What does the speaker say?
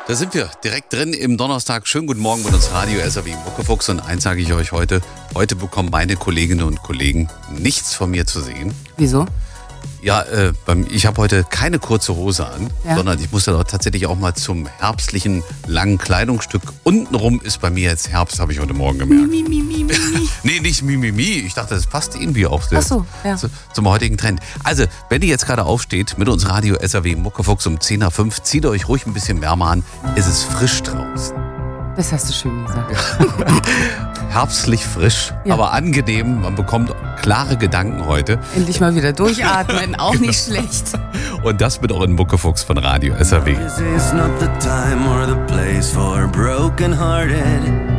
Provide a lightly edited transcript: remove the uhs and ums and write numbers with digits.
Da sind wir direkt drin im Donnerstag. Schönen guten Morgen mit uns Radio SAW Muckefuchs. Und eins sage ich euch heute. Heute bekommen meine Kolleginnen und Kollegen nichts von mir zu sehen. Wieso? Ja, ich habe heute keine kurze Hose an, sondern ich muss ja tatsächlich auch mal zum herbstlichen langen Kleidungsstück. Untenrum ist bei mir jetzt Herbst, habe ich heute Morgen gemerkt. Nee, nicht Mimimi. Ich dachte, das passt irgendwie auch zum heutigen Trend. Also, wenn ihr jetzt gerade aufsteht mit uns Radio SAW Muckefuchs um 10 nach 5, zieht euch ruhig ein bisschen wärmer an. Es ist frisch draußen. Das hast du schön gesagt. Herbstlich frisch, aber angenehm. Man bekommt klare Gedanken heute. Endlich mal wieder durchatmen, auch nicht schlecht. Und das mit euren Muckefuchs von Radio SAW. This is not the time or the place for broken-hearted.